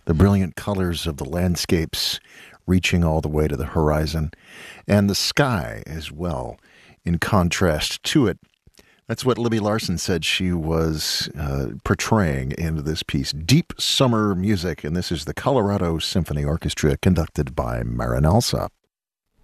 The brilliant colors of the landscapes reaching all the way to the horizon, and the sky as well, in contrast to it. That's what Libby Larsen said she was portraying in this piece, Deep Summer Music, and this is the Colorado Symphony Orchestra conducted by Marin Alsop.